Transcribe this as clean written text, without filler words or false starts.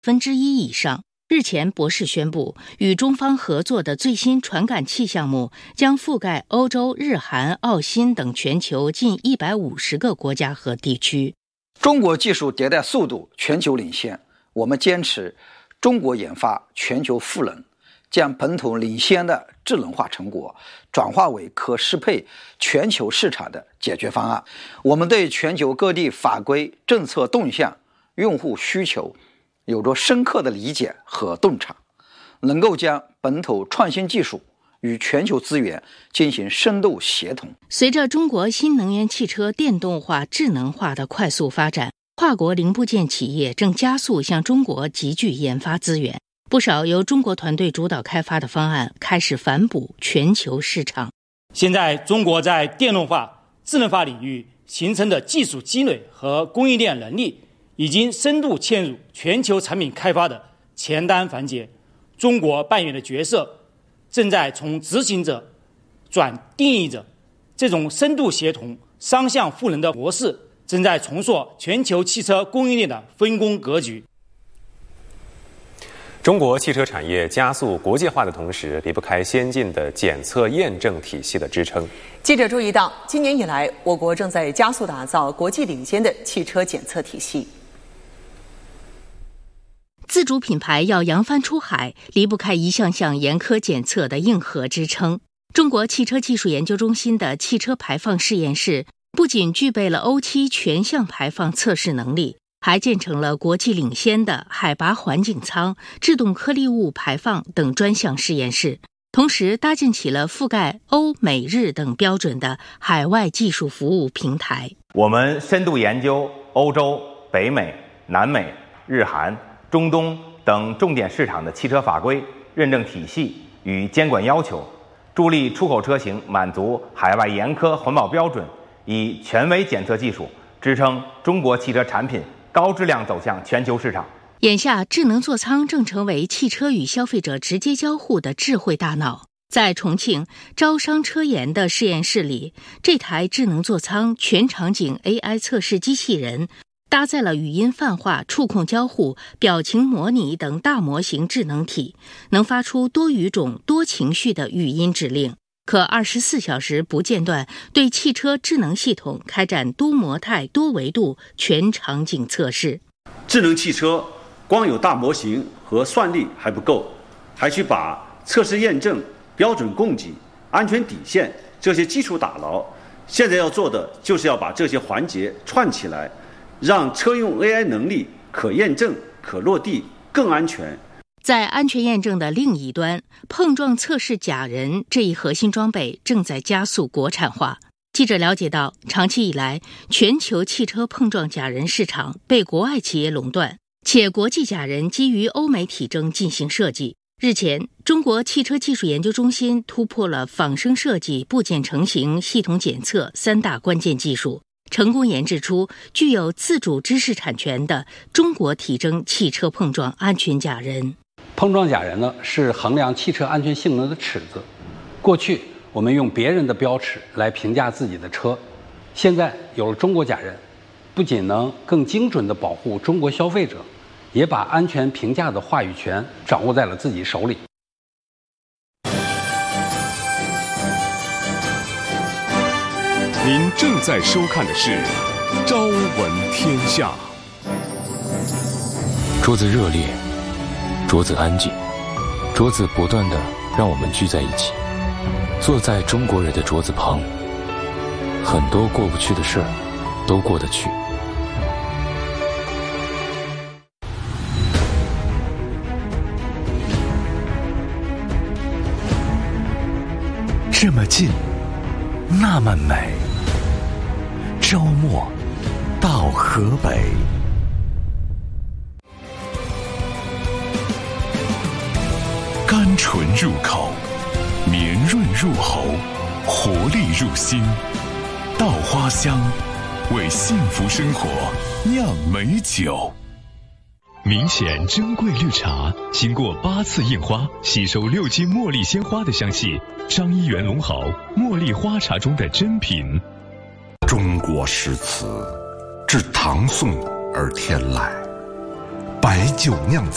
1/1以上。日前，博士宣布，与中方合作的最新传感器项目将覆盖欧洲、日韩、澳新等全球近150个国家和地区。 中国技术迭代速度全球领先，我们坚持中国研发全球赋能，将本土领先的智能化成果转化为可适配全球市场的解决方案。我们对全球各地法规、政策动向、用户需求有着深刻的理解和洞察，能够将本土创新技术与全球资源进行深度协同。 随着中国新能源汽车电动化、智能化的快速发展，跨国零部件企业正加速向中国集聚研发资源。不少由中国团队主导开发的方案开始反哺全球市场。 现在中国在电动化、智能化领域形成的技术积累和供应链能力，已经深度嵌入全球产品开发的前端环节。中国扮演的角色正在从执行者转定义者，这种深度协同、双向赋能的模式正在重塑全球汽车供应链的分工格局。 中国汽车产业加速国际化的同时，离不开先进的检测验证体系的支撑。 记者注意到，今年以来，我国正在加速打造国际领先的汽车检测体系。 自主品牌要扬帆出海，离不开一项项严苛检测的硬核支撑。中国汽车技术研究中心的汽车排放试验室不仅具备了欧7全项排放测试能力，还建成了国际领先的海拔环境舱、制动颗粒物排放等专项试验室，同时搭建起了覆盖欧美日等标准的海外技术服务平台。 我们深度研究欧洲、北美、南美、日韩、中东等重点市场的汽车法规、认证体系与监管要求，助力出口车型满足海外严苛环保标准，以权威检测技术支撑中国汽车产品高质量走向全球市场。 眼下，智能座舱正成为汽车与消费者直接交互的智慧大脑。在重庆招商车研的实验室里，这台智能座舱全场景 AI 测试机器人搭载了语音泛化、触控交互、表情模拟等大模型智能体，能发出多语种、多情绪的语音指令，可24小时不间断对汽车智能系统开展多模态、多维度全场景测试。 智能汽车光有大模型和算力还不够，还需把测试验证、标准供给、安全底线这些基础打牢。现在要做的就是要把这些环节串起来，让车用 AI 能力可验证、可落地、更安全。 在安全验证的另一端，碰撞测试假人这一核心装备正在加速国产化。记者了解到，长期以来，全球汽车碰撞假人市场被国外企业垄断，且国际假人基于欧美体征进行设计。日前，中国汽车技术研究中心突破了仿生设计、部件成型、系统检测3大关键技术，成功研制出具有自主知识产权的中国体征汽车碰撞安全假人。 碰撞假人呢，是衡量汽车安全性能的尺子。过去我们用别人的标尺来评价自己的车，现在有了中国假人，不仅能更精准地保护中国消费者，也把安全评价的话语权掌握在了自己手里。 您正在收看的是《朝闻天下》。 桌子热烈，桌子安静，桌子不断地让我们聚在一起，坐在中国人的桌子旁，很多过不去的事儿都过得去。 这么近，那么美。周末到河北。甘醇入口，绵润入喉，活力入心。稻花香，为幸福生活酿美酒。明显珍贵绿茶，经过8次印花，吸收6斤茉莉鲜花的香气。张一元龙豪茉莉花茶中的珍品。 中国诗词，至唐宋而天来，白酒酿造